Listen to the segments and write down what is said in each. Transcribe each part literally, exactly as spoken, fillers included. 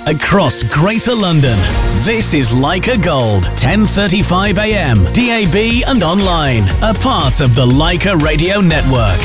across Greater London. This is Leica Gold, ten thirty-five a m, D A B and online, a part of the Leica Radio Network.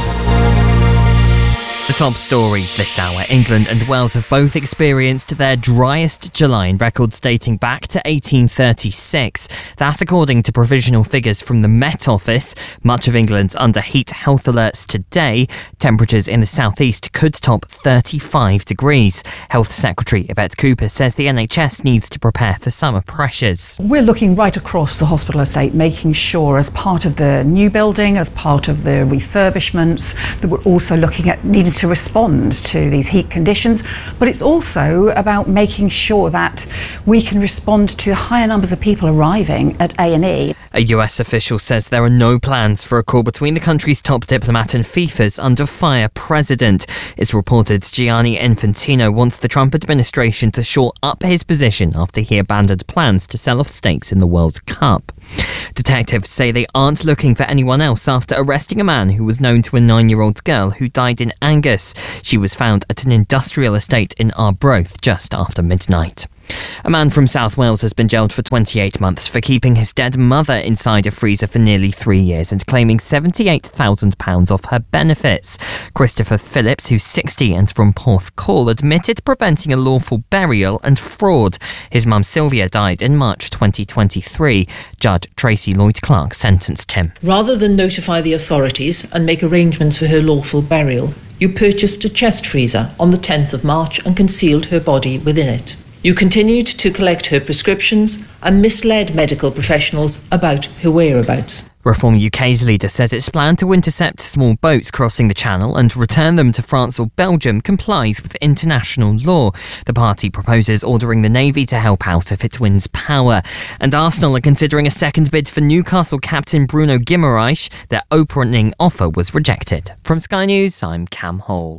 The top stories this hour. England and Wales have both experienced their driest July in records dating back to eighteen thirty-six. That's according to provisional figures from the Met Office. Much of England's under heat health alerts today. Temperatures in the southeast could top thirty-five degrees. Health Secretary Yvette Cooper says the N H S needs to prepare for summer pressures. We're looking right across the hospital estate, making sure as part of the new building, as part of the refurbishments, that we're also looking at needing to to respond to these heat conditions, but it's also about making sure that we can respond to higher numbers of people arriving at A and E. A U S official says there are no plans for a call between the country's top diplomat and FIFA's under-fire president. It's reported Gianni Infantino wants the Trump administration to shore up his position after he abandoned plans to sell off stakes in the World Cup. Detectives say they aren't looking for anyone else after arresting a man who was known to a nine-year-old girl who died in Angus. She was found at an industrial estate in Arbroath just after midnight. A man from South Wales has been jailed for twenty-eight months for keeping his dead mother inside a freezer for nearly three years and claiming seventy-eight thousand pounds off her benefits. Christopher Phillips, who's sixty and from Porthcawl, admitted preventing a lawful burial and fraud. His mum Sylvia died in March twenty twenty-three. Judge Tracy Lloyd-Clark sentenced him. Rather than notify the authorities and make arrangements for her lawful burial, you purchased a chest freezer on the tenth of March and concealed her body within it. You continued to collect her prescriptions and misled medical professionals about her whereabouts. Reform U K's leader says its plan to intercept small boats crossing the Channel and return them to France or Belgium complies with international law. The party proposes ordering the Navy to help out if it wins power. And Arsenal are considering a second bid for Newcastle captain Bruno Guimaraes. Their opening offer was rejected. From Sky News, I'm Cam Hall.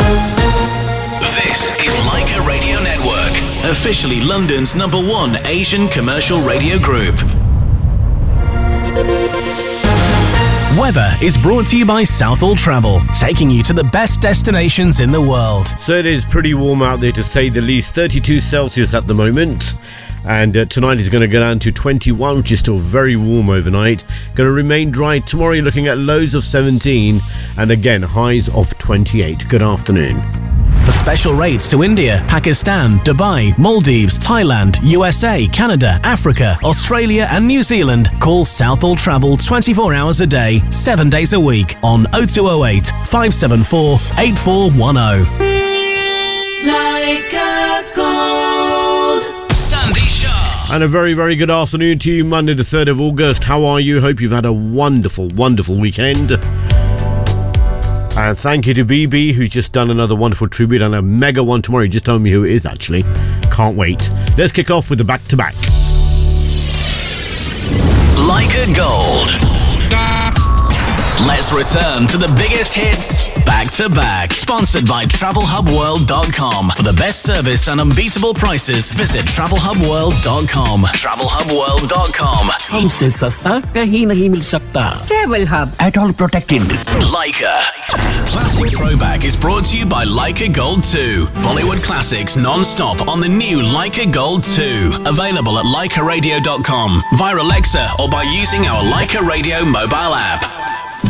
This is Leica Radio Network, officially London's number one Asian commercial radio group. Weather is brought to you by Southall Travel, taking you to the best destinations in the world. So it is pretty warm out there, to say the least. thirty-two Celsius at the moment. And uh, tonight is going to go down to twenty-one, which is still very warm overnight. Going to remain dry. Tomorrow you're looking at lows of seventeen and again highs of twenty-eight. Good afternoon. For special rates to India, Pakistan, Dubai, Maldives, Thailand, U S A, Canada, Africa, Australia and New Zealand, call Southall Travel twenty-four hours a day, seven days a week on oh two oh eight, five seven four, eight four one oh. Leica Gold. Sandy Shaw. And a very, very good afternoon to you. Monday the third of August. How are you? Hope you've had a wonderful, wonderful weekend. And thank you to B B, who's just done another wonderful tribute and a mega one tomorrow. He just told me who it is, actually. Can't wait. Let's kick off with the back-to-back. Leica Gold. Let's return to the biggest hits back-to-back. Sponsored by travel hub world dot com. For the best service and unbeatable prices, visit travel hub world dot com. travel hub world dot com. हमसे सस्ता कहीं नहीं मिल सकता. Travel Hub. At all protected. Leica. Classic Throwback is brought to you by Leica Gold two. Bollywood classics non-stop on the new Leica Gold two. Available at leica radio dot com, via Alexa or by using our Leica Radio mobile app.